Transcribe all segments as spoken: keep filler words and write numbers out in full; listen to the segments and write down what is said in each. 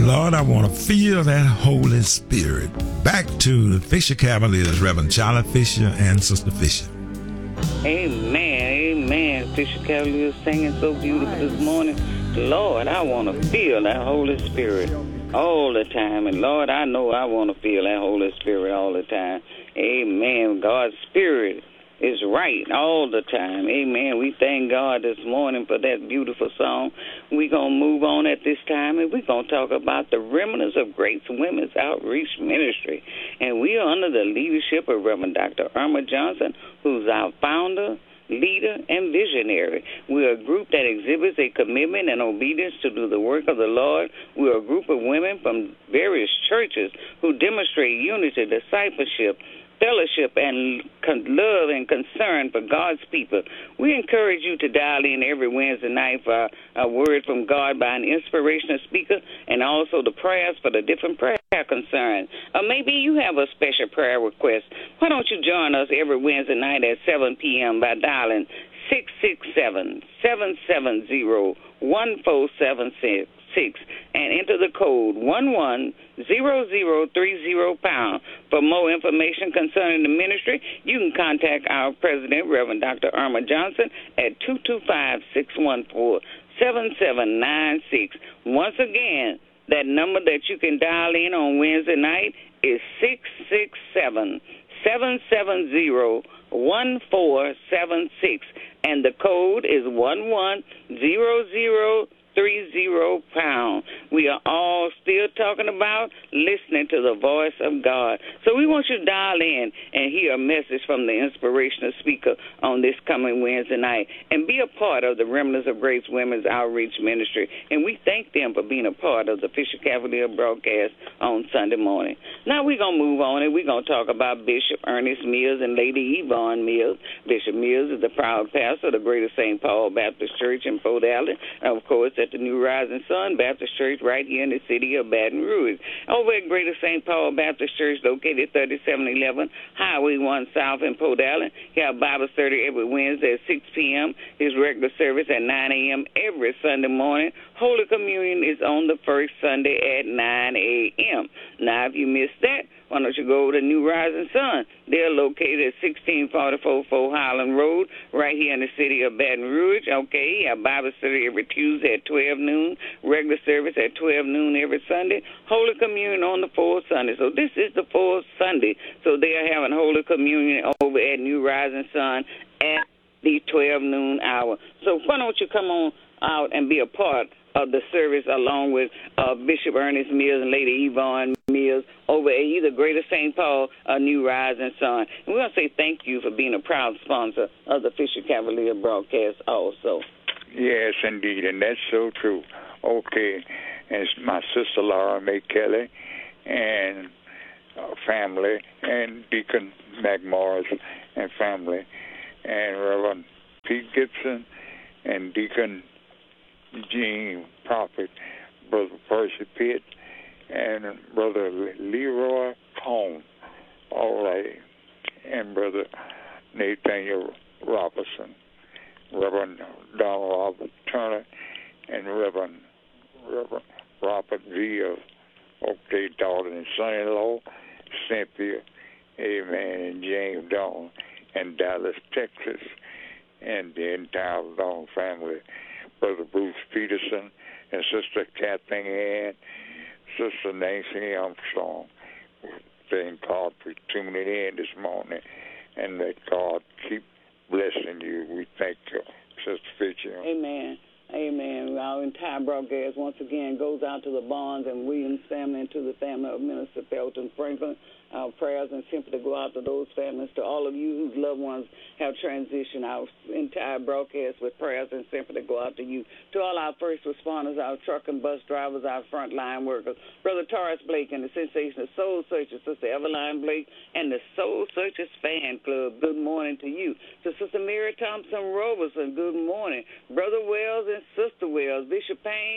Lord, I want to feel that Holy Spirit. Back to the Fisher Cavaliers, Reverend Charlie Fisher and Sister Fisher. Amen, amen. Fisher Cavaliers singing so beautiful this morning. Lord, I want to feel that Holy Spirit all the time. And Lord, I know I want to feel that Holy Spirit all the time. Amen. God's Spirit is right all the time. Amen. We thank God this morning for that beautiful song. We're going to move on at this time, and we're going to talk about the Remnants of Grace Women's Outreach Ministry. And we are under the leadership of Reverend Doctor Irma Johnson, who's our founder, leader, and visionary. We're a group that exhibits a commitment and obedience to do the work of the Lord. We're a group of women from various churches who demonstrate unity, discipleship, fellowship, and con- love and concern for God's people. We encourage you to dial in every Wednesday night for a word from God by an inspirational speaker, and also the prayers for the different prayer concerns. Or maybe you have a special prayer request. Why don't you join us every Wednesday night at seven p.m. by dialing six six seven, seven seven zero, one four seven six. Six and enter the code one one zero zero three zero pound. For more information concerning the ministry, you can contact our president, Reverend Doctor Irma Johnson, at two two five, six one four, seven seven nine six. Once again, that number that you can dial in on Wednesday night is six six seven, seven seven zero, one four seven six, and the code is one one zero zero three zero pound. We are all still talking about listening to the voice of God. So we want you to dial in and hear a message from the inspirational speaker on this coming Wednesday night and be a part of the Remnants of Grace Women's Outreach Ministry. And we thank them for being a part of the Fisher Cavalier broadcast on Sunday morning. Now we're going to move on and we're going to talk about Bishop Ernest Mills and Lady Yvonne Mills. Bishop Mills is the proud pastor of the Greater Saint Paul Baptist Church in Port Allen, and of course at the New Rising Sun Baptist Church right here in the city of Baton Rouge. Over at Greater Saint Paul Baptist Church, located thirty-seven eleven Highway one South in Port Allen, he has Bible study every Wednesday at six p.m., his regular service at nine a.m. every Sunday morning. Holy Communion is on the first Sunday at nine a.m. Now, if you missed that, why don't you go over to New Rising Sun? They're located at sixteen forty-four Fort Highland Road, right here in the city of Baton Rouge. Okay, a Bible study every Tuesday at twelve noon, regular service at twelve noon every Sunday, Holy Communion on the fourth Sunday. So this is the fourth Sunday. So they are having Holy Communion over at New Rising Sun at the twelve noon hour. So why don't you come on out and be a part of the service along with uh, Bishop Ernest Mills and Lady Yvonne Mills over at either Greater Saint Paul or New Rising Sun. And we want to say thank you for being a proud sponsor of the Fisher Cavalier broadcast also. Yes, indeed, and that's so true. Okay, and it's my sister Laura Mae Kelly and uh, family, and Deacon McMorris and family, and Reverend Pete Gibson and Deacon Gene Prophet, Brother Percy Pitt, and Brother Leroy Cone, all right, and Brother Nathaniel Robertson, Reverend Donald Robert Turner, and Reverend Reverend Robert Villa, okay, daughter and son-in-law, Cynthia, amen, and James Dawn, and Dallas, Texas, and the entire Dawn family, Brother Bruce Peterson, and Sister Kathleen Ann, Sister Nancy Armstrong. Thank God for tuning in this morning, and let God keep blessing you. We thank you, Sister Fisher. Amen. Amen. Our entire broadcast once again goes out to the Barnes and Williams family and to the family of Minister Felton Franklin. Our prayers and sympathy go out to those families, to all of you whose loved ones have transitioned. Our entire broadcast with prayers and sympathy go out to you. To all our first responders, our truck and bus drivers, our frontline workers, Brother Taurus Blake and the Sensational Soul Searchers, Sister Eveline Blake and the Soul Searchers Fan Club, good morning to you. To Sister Mary Thompson Robertson, good morning. Brother Wells and Sister Wells, Bishop Payne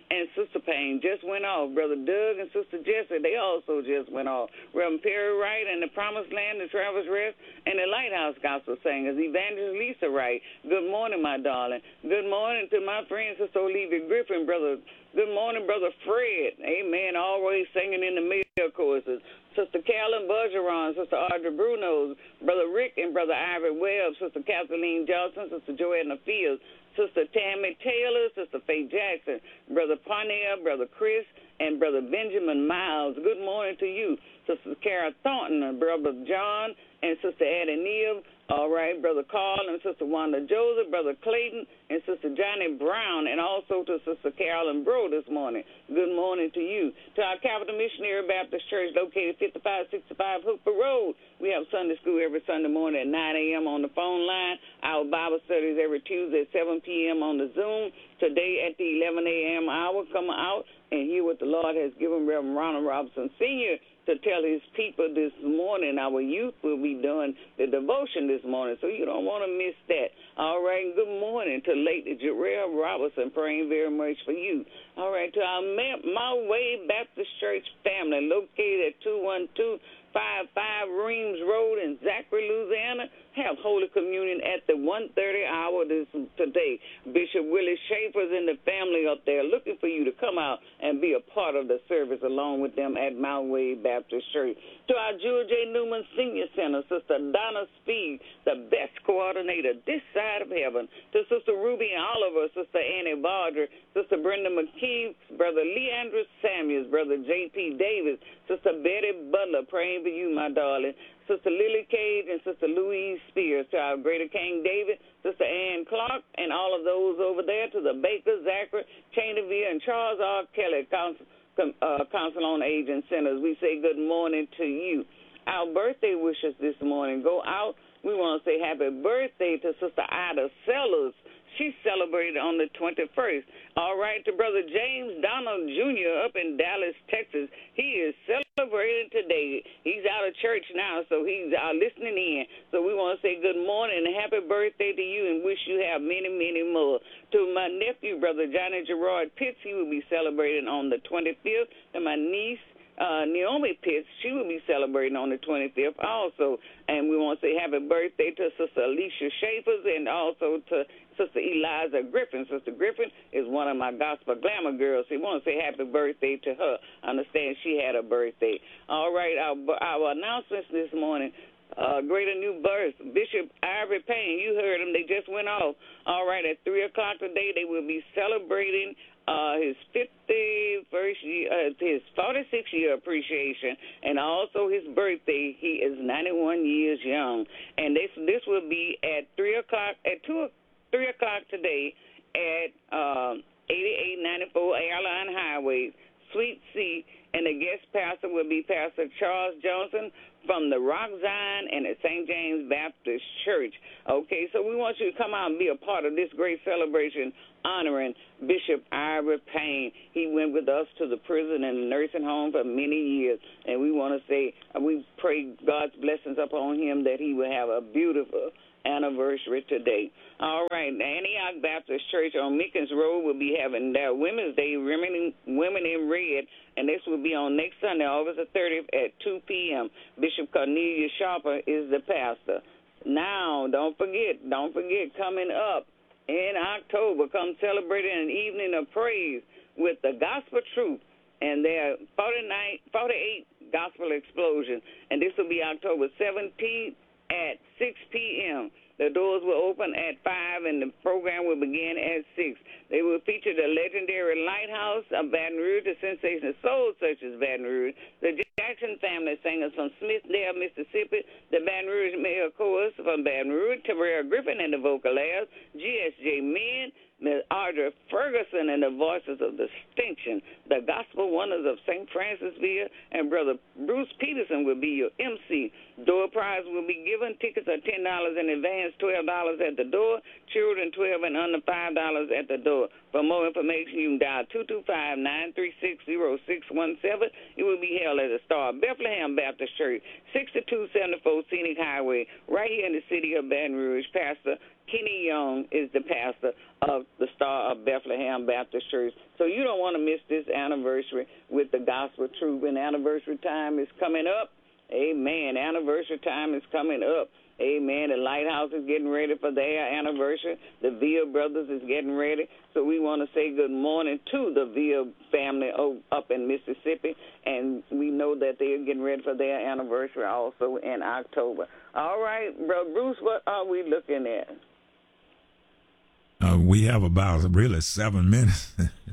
and Sister Payne just went off. Brother Doug and Sister Jessie, they also just went off. Reverend Perry Wright and the Promised Land, the Travelers Rest, and the Lighthouse Gospel Singers. Evangelist Lisa Wright, good morning, my darling. Good morning to my friend, Sister Olivia Griffin, Brother. Good morning, Brother Fred. Amen. Always singing in the male choruses. Sister Carolyn Bergeron, Sister Audrey Bruno, Brother Rick and Brother Ivory Webb, Sister Kathleen Johnson, Sister Joanna Fields, Sister Tammy Taylor, Sister Faye Jackson, Brother Parnell, Brother Chris, and Brother Benjamin Miles. Good morning to you. Sister Kara Thornton, Brother John, and Sister Addie Neal. All right, Brother Carl and Sister Wanda Joseph, Brother Clayton, and Sister Johnny Brown, and also to Sister Carolyn Bro this morning. Good morning to you. To our Capital Missionary Baptist Church located fifty-five sixty-five Hooper Road. We have Sunday school every Sunday morning at nine a.m. on the phone line. Our Bible studies every Tuesday at seven p.m. on the Zoom. Today at the eleven a.m. hour, come out and hear what the Lord has given Reverend Ronald Robinson Senior to tell his people this morning. Our youth will be doing the devotion this morning, so you don't want to miss that. All right, good morning to Lady Jarrell Robertson, praying very much for you. All right, to our My Way Baptist Church family located at two one two five five Reams Road in Zachary, Louisiana, have Holy Communion at the one thirty hour this today. Bishop Willie Schaefer's and the family up there looking for you to come out and be a part of the service along with them at Mount Wade Baptist Church. To our Jewel J. Newman Senior Center, Sister Donna Speed, the best coordinator this side of heaven. To Sister Ruby Oliver, Sister Annie Barger, Sister Brenda McKee, Brother Leandra Samuels, Brother J P Davis, Sister Betty Butler, praying for you, my darling. Sister Lily Cage and Sister Louise Spears, to our Greater King David, Sister Ann Clark, and all of those over there, to the Baker, Zachary, Cheneville, and Charles R. Kelly, Council, uh, Council on Aging Centers. We say good morning to you. Our birthday wishes this morning go out. We want to say happy birthday to Sister Ida Sellers. She celebrated on the twenty-first. All right, to Brother James Donald Junior up in Dallas, Texas. He is celebrating today. He's out of church now, so he's uh, listening in. So we want to say good morning and happy birthday to you and wish you have many, many more. To my nephew, Brother Johnny Gerard Pitts, he will be celebrating on the twenty-fifth. And my niece, Uh, Naomi Pitts, she will be celebrating on the twenty-fifth also. And we want to say happy birthday to Sister Alicia Schaefer's and also to Sister Eliza Griffin. Sister Griffin is one of my gospel glamour girls. So we want to say happy birthday to her. I understand she had a birthday. All right, our, our announcements this morning. Uh, greater new birth. Bishop Ivory Payne, you heard him. They just went off. All right, at three o'clock today, they will be celebrating uh, his fifty-first year, uh, his forty-sixth year appreciation, and also his birthday. He is ninety-one years young. And this this will be at three o'clock, at two, three o'clock today at um, eighty-eight ninety-four Airline Highway, Suite C, and the guest pastor will be Pastor Charles Johnson from the Rock Zion and at Saint James Baptist Church. Okay, so we want you to come out and be a part of this great celebration honoring Bishop Ivory Payne. He went with us to the prison and the nursing home for many years, and we want to say, we pray God's blessings upon him that he will have a beautiful anniversary today. All right, the Antioch Baptist Church on Mickens Road will be having their Women's Day, Women in, Women in Red, and this will be on next Sunday, August the thirtieth at two p.m. Bishop Cornelius Sharper is the pastor. Now, don't forget, don't forget, coming up in October, come celebrating an evening of praise with the Gospel Truth and their forty-nine, forty-eight Gospel Explosion, and this will be October seventeenth at six p.m. The doors will open at five, and the program will begin at six. They will feature the legendary Lighthouse of Baton Rouge, the sensation of soul such as Baton Rouge, the Jackson family singers from Smithdale, Mississippi, the Baton Rouge Male Chorus from Baton Rouge, Terrell Griffin and the Vocalaires, G S J Men, Miz Audra Ferguson and the Voices of Distinction, the Gospel Wonders of Saint Francisville, and Brother Bruce Peterson will be your M C. Door prize will be given. Tickets are ten dollars in advance, twelve dollars at the door. Children twelve and under five dollars at the door. For more information, you can dial two two five, nine three six, zero six one seven. It will be held at the Star Bethlehem Baptist Church, sixty-two seventy-four Scenic Highway, right here in the city of Baton Rouge. Pastor Kenny Young is the pastor of the Star of Bethlehem Baptist Church. So you don't want to miss this anniversary with the Gospel Troop. And anniversary time is coming up. Amen. Anniversary time is coming up. Amen. The Lighthouse is getting ready for their anniversary. The Villa Brothers is getting ready. So we want to say good morning to the Villa family up in Mississippi. And we know that they're getting ready for their anniversary also in October. All right, Brother Bruce, what are we looking at? Uh, we have about really seven minutes.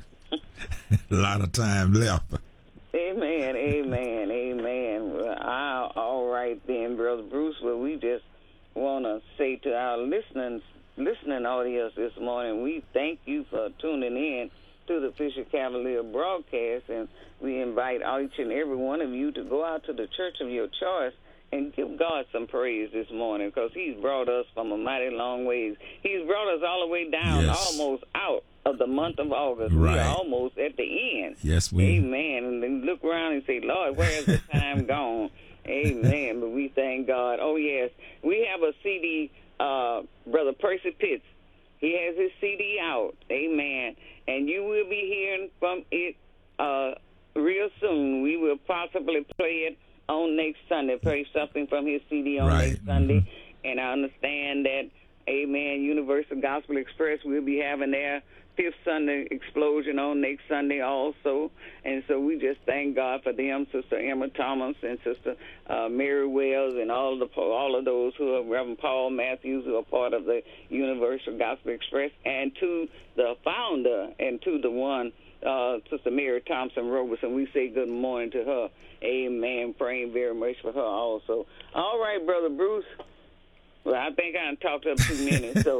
A lot of time left. Amen, amen, amen. Well, I, all right then, Brother Bruce. Well, we just want to say to our listening listening audience this morning, we thank you for tuning in to the Fisher Cavalier broadcast, and we invite each and every one of you to go out to the church of your choice and give God some praise this morning, because he's brought us from a mighty long ways. He's brought us all the way down, yes. almost out of the month of August. Right. We are almost at the end. Yes, we. Amen. And then look around and say, Lord, where has the time gone? Amen. But we thank God. Oh, yes. We have a C D, uh, Brother Percy Pitts. He has his C D out. Amen. And you will be hearing from it uh, real soon. We will possibly play it on next Sunday, play something from his C D on right. next Sunday. Mm-hmm. And I understand that, amen, Universal Gospel Express will be having their fifth Sunday explosion on next Sunday also. And so we just thank God for them, Sister Emma Thomas and Sister uh, Mary Wells, and all the all of those who are Reverend Paul Matthews, who are part of the Universal Gospel Express, and to the founder and to the one, uh, Sister Mary Thompson Roberson. We say good morning to her. Amen. Praying very much for her also. All right, Brother Bruce. Well, I think I talked up two minutes, so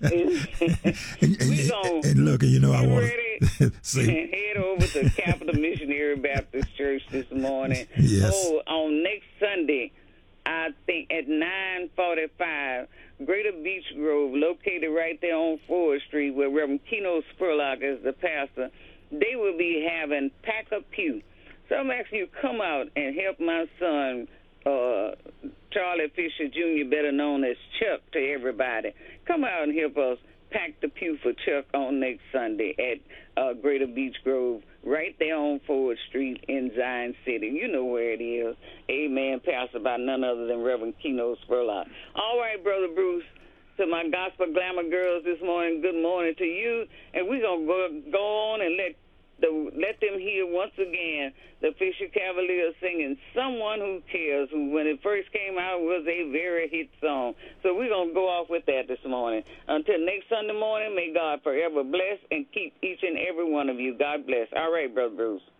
and, we gonna and look, you know, I want to see. and head over to Capital Missionary Baptist Church this morning. Yes. Oh, on next Sunday, I think at nine forty-five, Greater Beach Grove, located right there on Ford Street, where Reverend Keno Spurlock is the pastor. They will be having Pack a Pew. So I'm asking you to come out and help my son, uh, Charlie Fisher Junior, better known as Chuck to everybody. Come out and help us pack the pew for Chuck on next Sunday at uh, Greater Beach Grove, right there on Ford Street in Zion City. You know where it is. Amen. Pastor by none other than Reverend Keno Spurlock. All right, Brother Bruce. To my Gospel Glamour girls this morning, good morning to you. And we're going to go, go on and let The, let them hear once again the Fisher Cavaliers singing Someone Who Cares, who when it first came out was a very hit song. So we're going to go off with that this morning. Until next Sunday morning, may God forever bless and keep each and every one of you. God bless. All right, Brother Bruce.